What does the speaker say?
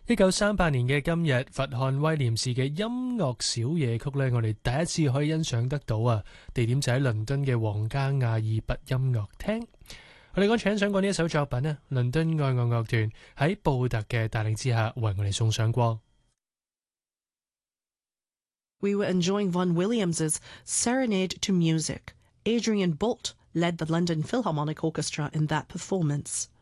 1938年嘅今日，佛漢威廉士嘅音樂小夜曲呢，我哋第一次可以欣賞得到啊！地點就喺倫敦嘅皇家亞爾拔音樂廳。我哋請上過呢一首作品呢，倫敦愛樂樂團喺布特嘅帶領之下，為我哋送上過。 We were enjoying Vaughan Williams's Serenade to Music. Adrian Boult led the London Philharmonic Orchestra in that performance.